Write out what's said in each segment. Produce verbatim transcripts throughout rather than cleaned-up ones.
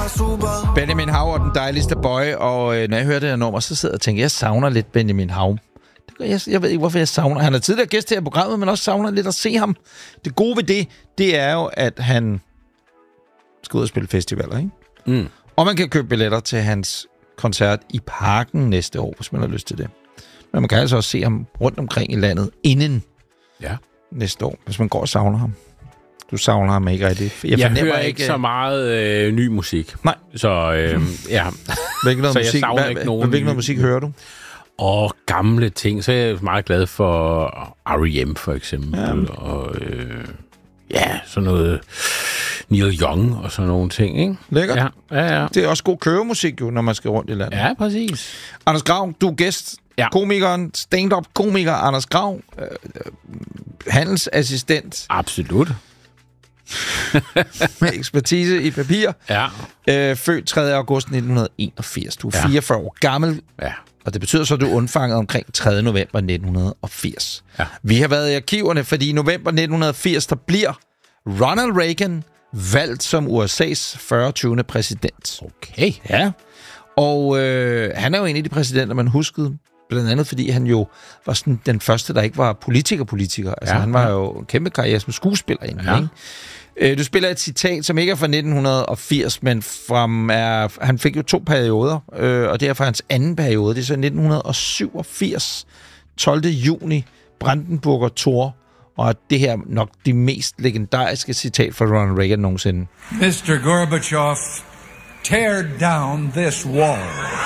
super. Benjamin Hav og den dejligste boy, og øh, når jeg hører det her nummer, så sidder jeg og tænker, jeg savner lidt Benjamin Hav. Jeg, jeg ved ikke, hvorfor jeg savner. Han er tidligere gæst her i programmet, men også savner lidt at se ham. Det gode ved det, det er jo, at han skal ud og spille festivaler, ikke? Mm. Og man kan købe billetter til hans koncert i Parken næste år, hvis man har lyst til det. Men man kan altså også se ham rundt omkring i landet inden ja. næste år, hvis man går og savner ham. Du savner ham ikke rigtigt. Jeg, jeg hører ikke så meget øh, ny musik. Nej. Så øh, ja. Hvilken noget så musik, jeg savner hvad, ikke nogen hvilken noget musik hører du? Og gamle ting. Så er jeg meget glad for R E M for eksempel. Ja. Og øh, ja, sådan noget Neil Young og sådan nogle ting, ikke? Lækkert. Ja, ja, ja. Det er også god køremusik jo, når man skal rundt i landet. Ja, præcis. Anders Grav, du er gæst. Ja. Komikeren, stand-up komiker Anders Grav. Øh, handelsassistent. Absolut. Med ekspertise i papir. Ja. Øh, født tredje august nitten enogfirs. Du er ja. fireogfyrre år gammel. Ja. Og det betyder så, at du er undfanget omkring tredje november nitten firs. Ja. Vi har været i arkiverne, fordi i november nitten firs, der bliver Ronald Reagan valgt som U S A's fyrretyvende præsident. Okay. Ja. Og øh, han er jo en af de præsidenter, man huskede. Blandt andet, fordi han jo var sådan den første, der ikke var politiker-politiker. Altså, ja, han var ja. jo en kæmpe karriere som skuespiller egentlig, ja. ikke? Øh, du spiller et citat, som ikke er fra nitten firs, men fra, er, han fik jo to perioder, øh, og det er fra hans anden periode. Det er så nitten syvogfirs, tolvte juni, Brandenburger Tor, og det her nok det mest legendariske citat fra Ronald Reagan nogensinde. mister Gorbachev, tear down this wall.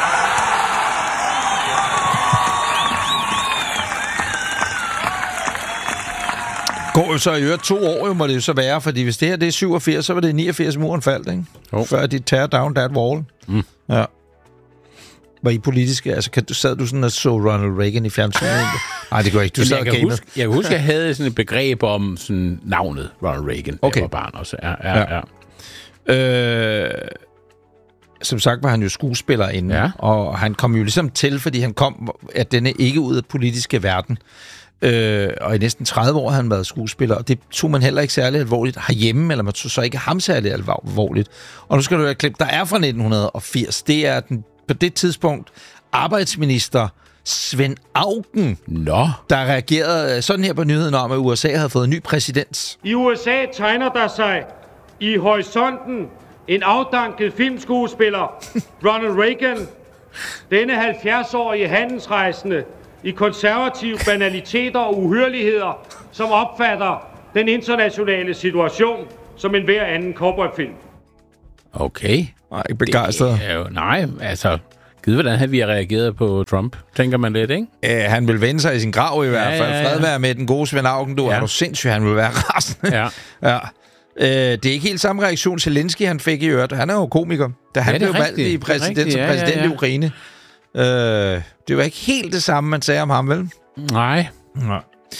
Går jo så i øvrigt to år, jo må det jo så være, fordi hvis det her det er syvogfirs, så var det niogfirs, muren faldt, ikke? Oh. Før de tear down that wall. Mm. Ja. Var I politiske? Altså, kan du, sad du sådan og så Ronald Reagan i fjernsynet? Nej, det går ikke. Du sad jeg, og kan huske, jeg kan huske, at jeg havde sådan et begreb om sådan navnet Ronald Reagan, okay. da jeg var barn også. Ja, ja, ja. ja. Øh, som sagt var han jo skuespiller inden, ja. og han kom jo ligesom til, fordi han kom af denne ikke ud af politiske verden. Øh, og i næsten tredive år har han været skuespiller, og det tog man heller ikke særlig alvorligt herhjemme, eller man tog så ikke ham særlig alvorligt. Og nu skal du høre et klip, der er fra nitten firs. Det er den, på det tidspunkt arbejdsminister Svend Auken, Nå. der reagerede sådan her på nyheden om, at U S A havde fået en ny præsident. I U S A tegner der sig i horisonten en afdanket filmskuespiller, Ronald Reagan, denne halvfjerds-årige handelsrejsende, i konservative banaliteter og uhyrligheder, som opfatter den internationale situation som en hver anden cowboyfilm. Okay. Nej, ikke begejstret. Det er jo, nej, altså, givet hvordan havde vi reageret på Trump, tænker man lidt, ikke? Æh, han vil vende sig i sin grav i hvert fald. Ja, ja, ja. Fred være med den gode Svend Auken, du ja. er du sindssygt, han vil være rasende. Ja. ja. Øh, det er ikke helt samme reaktion, Zelensky han fik i øvrigt. Han er jo komiker, da han ja, blev valgt i præsident, som præsident ja, ja, ja. i Ukraine. Øh, det var ikke helt det samme, man sagde om ham, vel? Nej. Nej.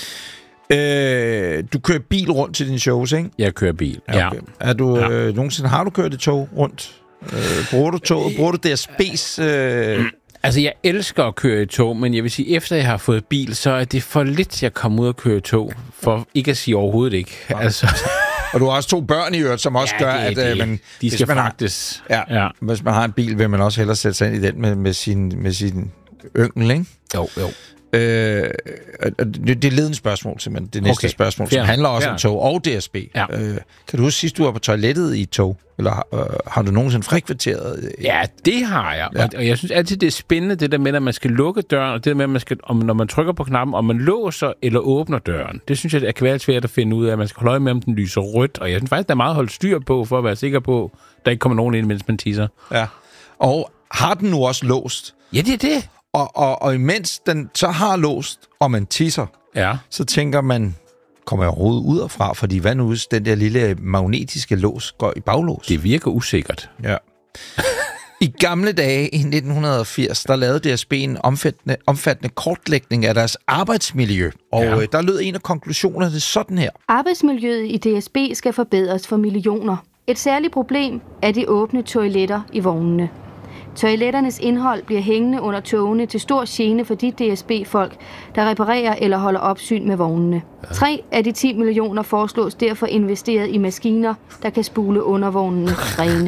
Øh, du kører bil rundt til dine shows, ikke? Jeg kører bil, ja. Okay. Er du, ja. øh, nogensinde har du kørt et tog rundt? Øh, bruger du toget? Bruger du D S B's... Øh... Altså, jeg elsker at køre i tog, men jeg vil sige, efter jeg har fået bil, så er det for lidt, jeg kommer ud og køre i tog. For ikke at sige overhovedet ikke. Ja. Altså... Og du har også to børn i øvrigt, som også ja, gør, det, at... Det. Man, de skal fragtes. Ja, ja. Hvis man har en bil, vil man også hellere sætte sig ind i den med, med sin, med sin yngel, ikke? Jo, jo. Øh, det, det er ledende spørgsmål, simpelthen. Det næste okay. spørgsmål, som Fjern. handler også Fjern. om tog og D S B. Ja. Øh, kan du huske sidst, du var på toilettet i et tog? Eller øh, har du nogensinde frekventeret? Ja, det har jeg. Ja. Og, og jeg synes altid, det er spændende, det der med, at man skal lukke døren, og det der med, at man skal, om, når man trykker på knappen, om man låser eller åbner døren. Det synes jeg, det kan være svært at finde ud af, at man skal holde øje med, om den lyser rødt. Og jeg synes faktisk, der er meget at holde styr på, for at være sikker på, at der ikke kommer nogen ind, mens man tisser. Ja. Og har den nu også låst? Ja, det er det. Og, og, og imens den så har låst, og man tisser, ja. så tænker man, kommer jeg overhovedet ud derfra? Fordi hvad nu, hvis den der lille magnetiske lås går i baglås? Det virker usikkert. Ja. I gamle dage i nitten firs, der lavede D S B en omfattende, omfattende kortlægning af deres arbejdsmiljø. Og ja. der lød en af konklusionerne sådan her. Arbejdsmiljøet i D S B skal forbedres for millioner. Et særligt problem er de åbne toiletter i vognene. Toiletternes indhold bliver hængende under togene til stor gene for de D S B-folk, der reparerer eller holder opsyn med vognene. Tre af de ti millioner foreslås derfor investeret i maskiner, der kan spule undervognene rene.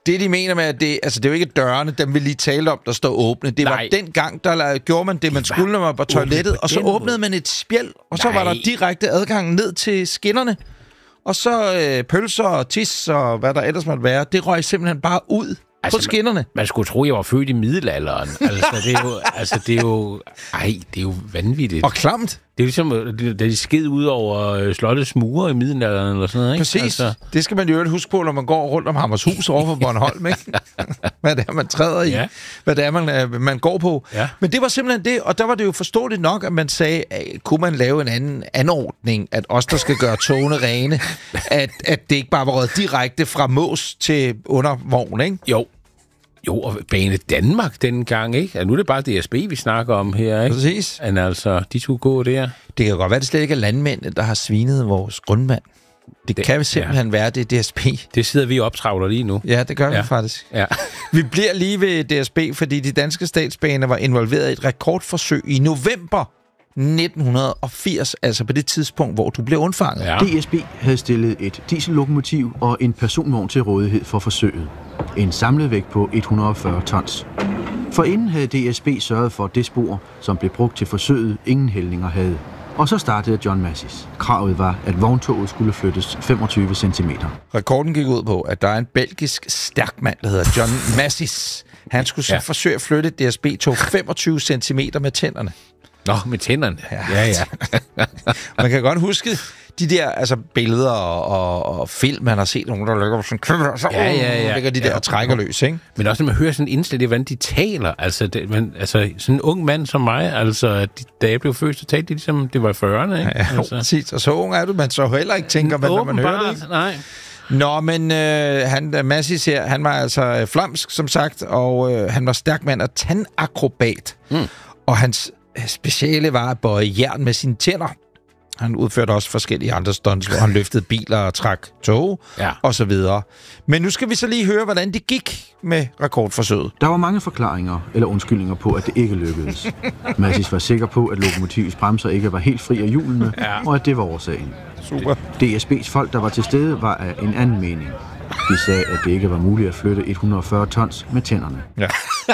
Det, de mener med, at det, altså, det er jo ikke dørene, dem vi lige talte om, der står åbne. Det Nej. var den gang, der gjorde man det, man skulle, når man var på toilettet, og så åbnede man et spjæld, og så Nej. var der direkte adgang ned til skinnerne. Og så øh, pølser og tis og hvad der ellers måtte være, det røg simpelthen bare ud altså, på skinnerne. Man, man skulle tro, jeg var født i middelalderen. Altså, det er jo... Altså, det er jo ej, det er jo vanvittigt. Og klamt. Det er ligesom, da de sked ud over slottets mure i middelalderen eller sådan noget, ikke? Præcis. Altså. Det skal man jo huske på, når man går rundt om Hammershus over for Bornholm, ikke? Hvad det er, man træder i. Ja. Hvad det er, man, man går på. Ja. Men det var simpelthen det, og der var det jo forståeligt nok, at man sagde, at kunne man lave en anden anordning, at os, der skal gøre togene rene, at, at det ikke bare var røget direkte fra Mås til undervogn, ikke? Jo. Jo, og Bane Danmark dengang, ikke? Ja, nu er det bare D S B, vi snakker om her, ikke? Præcis. Men altså, de skulle gå der. Det kan godt være, det slet ikke er landmændene, der har svinet vores grundvand. Det, det kan jo simpelthen ja. være, det er D S B. Det sidder vi og optravler lige nu. Ja, det gør ja. vi faktisk. Ja. Vi bliver lige ved D S B, fordi de danske statsbaner var involveret i et rekordforsøg i november nitten firs, altså på det tidspunkt, hvor du blev undfanget. Ja. D S B havde stillet et diesellokomotiv og en personvogn til rådighed for forsøget. En samlet vægt på et hundrede og fyrre tons. Forinden havde D S B sørget for det spor, som blev brugt til forsøget, ingen hældninger havde. Og så startede John Massis. Kravet var, at vogntoget skulle flyttes femogtyve centimeter. Rekorden gik ud på, at der er en belgisk stærk mand, der hedder John Massis. Han skulle så ja. forsøge at flytte D S B-tog femogtyve centimeter med tænderne. Nå, med tænderne. Ja, ja. ja. Man kan godt huske de der altså, billeder og, og, og film, man har set nogen, der ligger sådan, så ja, ja, ja. ligger de der ja. og trækker løs, ikke? Men også når man hører sådan indslæt i, hvordan de taler. Altså, det, man, altså, sådan en ung mand som mig, altså, de, da jeg blev født, så talte de ligesom, det var i fyrrerne, ikke? Ja, altså. Præcis. Og så ung er du, man så heller ikke tænker, hvad, når man hører det, ikke? Nej. Nå, men øh, han, Massis her, han var altså flamsk, som sagt, og øh, han var stærk mand og tandakrobat. Mm. Og hans speciale var at bøje jern med sine tænder. Han udførte også forskellige andre stunts, hvor han løftede biler og trak tog, ja. og så videre. Men nu skal vi så lige høre, hvordan det gik med rekordforsøget. Der var mange forklaringer eller undskyldninger på, at det ikke lykkedes. Massis var sikker på, at lokomotivets bremser ikke var helt fri af hjulene, ja. og at det var årsagen. Super. D S B's folk, der var til stede, var af en anden mening. De sagde, at det ikke var muligt at flytte et hundrede og fyrre tons med tænderne. Ja.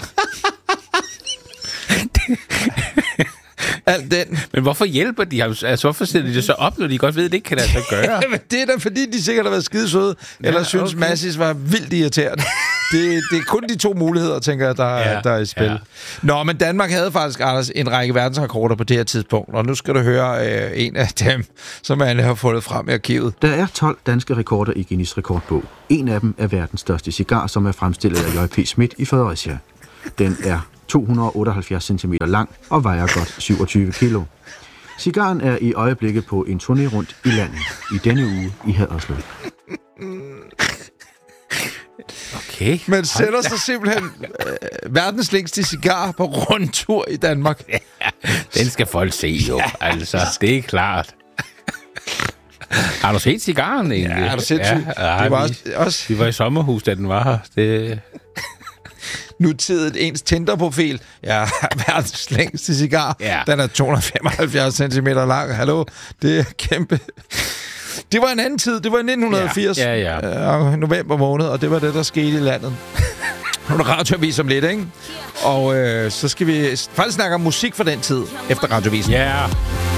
Alt den. Men hvorfor hjælper de ham? Altså, hvorfor sætter de det så op, når de godt ved, at det ikke kan lade sig gøre? Det er da, fordi de sikkert har været skide søde, ja, eller synes, okay. Massis var vildt irriterende. Det, det er kun de to muligheder, tænker jeg, der, ja, der er i spil. Ja. Nå, men Danmark havde faktisk, Anders, en række verdensrekorder på det her tidspunkt, og nu skal du høre øh, en af dem, som Anne har fundet frem i arkivet. Der er tolv danske rekorder i Guinness rekordbog. En af dem er verdens største cigar, som er fremstillet af J P Schmidt i Fredericia. Den er to hundrede og otteoghalvfjerds centimeter lang og vejer godt syvogtyve kilo. Cigaren er i øjeblikket på en turné rundt i landet, i denne uge i Haderslev. Okay. Man sætter sig simpelthen øh, verdens længste cigar på rundtur i Danmark. Ja, den skal folk se jo, altså, det er klart. Har du set cigaren egentlig? Ja, har du set ja, ja, det var vi, også, også... vi var i sommerhus, da den var her. Det... Nutidigt ens Tinder-profil. Ja, verdens længste cigar. Ja. Den er to hundrede og femoghalvfjerds centimeter lang. Hallo, det er kæmpe. Det var en anden tid. Det var i nitten firs. Ja, ja, ja. Øh, november måned, og det var det, der skete i landet. Nu er der radioavis om lidt, ikke? Og øh, så skal vi faktisk snakke om musik fra den tid, efter radioavisen. Ja. Yeah.